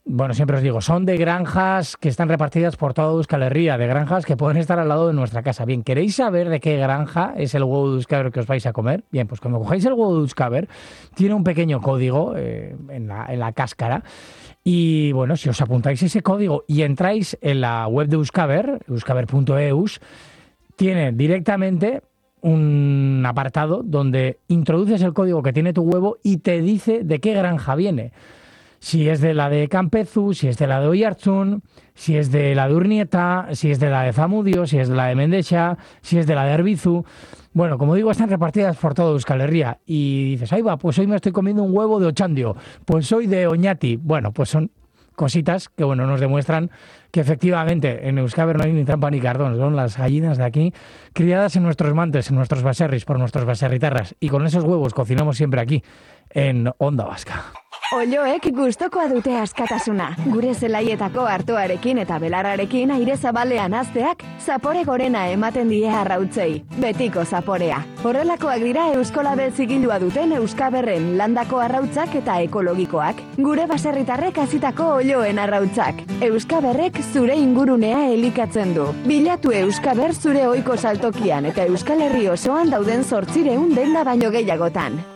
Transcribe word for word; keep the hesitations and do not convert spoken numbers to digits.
bueno, siempre os digo, son de granjas que están repartidas por toda Euskal Herria, de granjas que pueden estar al lado de nuestra casa. Bien, ¿queréis saber de qué granja es el huevo de Euskaber que os vais a comer? Bien, pues cuando cojáis el huevo de Euskaber, tiene un pequeño código eh, en, la, en la cáscara. Y bueno, si os apuntáis ese código y entráis en la web de Euskaber, euskaber punto eus, tiene directamente un apartado donde introduces el código que tiene tu huevo y te dice de qué granja viene. Si es de la de Campezu, si es de la de Oiartzun, si es de la de Urnieta, si es de la de Zamudio, si es de la de Mendexa, si es de la de Arbizu. Bueno, como digo, están repartidas por todo Euskal Herria. Y dices, ahí va, pues hoy me estoy comiendo un huevo de Ochandio, pues soy de Oñati. Bueno, pues son cositas que bueno nos demuestran que efectivamente en Euskaber no hay ni trampa ni cartón, son las gallinas de aquí criadas en nuestros mantes, en nuestros baserris, por nuestros baserritarras, y con esos huevos cocinamos siempre aquí en Onda Vasca. Olloek gustokoa dute askatasuna. Gure zelaietako artoarekin eta belarrarekin aire zabalean hazteak zapore gorena ematen die arrautzei. Betiko zaporea. Horrelakoak dira Euskolabel zigildua duten Euskaberren landako arrautzak eta ekologikoak. Gure baserritarrek hazitako olloen arrautzak. Euskaberrek zure ingurunea elikatzen du. Bilatu Euskaber zure ohiko saltokian eta Euskal Herri osoan dauden zortzireun denda baino gehiagotan.